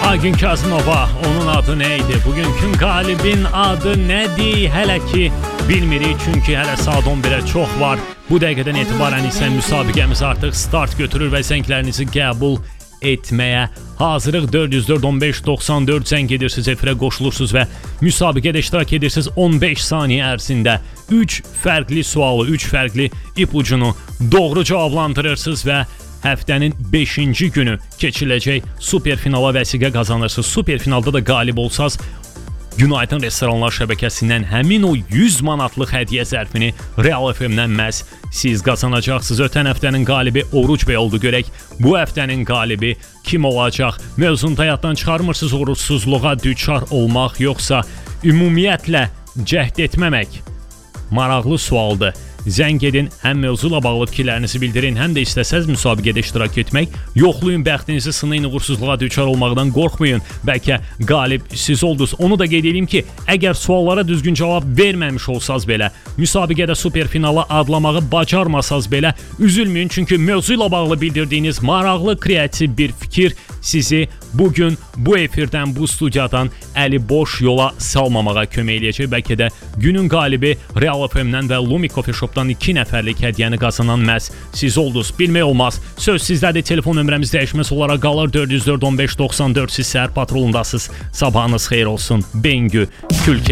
Aygün Kazımova, onun adı neydi? Bugünkü qalibin adı nədir? Hələ ki bilmirik, çünki hələ saat 11-ə çox var. Bu dəqiqədən etibarən isə müsabiqəmiz artıq start götürür və zənglərinizi qəbul etməyə hazırıq. 404-15-94 zəng edirsiniz, efirə qoşulursunuz və müsabiqədə iştirak edirsiniz. 15 saniyə ərzində 3 fərqli sualı, 3 fərqli ipucunu doğru cavablandırırsınız və həftənin 5-ci günü keçiriləcək superfinala vəsiqə qazanırsınız. Superfinalda da qalib olsaz, Günaydın Restoranlar şəbəkəsindən həmin o 100 manatlıq hədiyyə zərfini Real FM-dən məhz siz qazanacaqsınız. Ötən həftənin qalibi Oruc bəy oldu. Görək bu həftənin qalibi kim olacaq? Mövzunu həyatdan çıxarmırsınız, orucsuzluğa düçar olmaq yoxsa ümumiyyətlə cəhd etməmək? Maraqlı sualdır. Zəng edin, həm mövzuyla bağlı fikirlərinizi bildirin, həm də istəsəz müsabiqədə iştirak etmək. Yoxlayın, bəxtinizi sınayın, uğursuzluğa düçar olmaqdan qorxmayın. Bəlkə qalib siz oldunuz. Onu da qeyd edeyim ki, əgər suallara düzgün cavab verməmiş olsaz belə, müsabiqədə superfinala adlamağı bacarmasaz belə, üzülməyin, çünki mövzuyla bağlı bildirdiyiniz maraqlı, kreativ bir fikir sizi bugün bu efirdən, bu studiyadan əli boş yola salmamağa kömək eləyəcək. Bəlkə də günün qalibi Real FM-dən və Lumi Coffee Shop'dan 2 nəfərlik hədiyyəni qazanan məhz siz oldunuz. Bilmək olmaz. Söz sizdədir. Telefon nömrəmiz dəyişməz olaraq qalır. 404-15-94. Siz səhər patrolundasınız. Sabahınız xeyir olsun. Bengü Külke.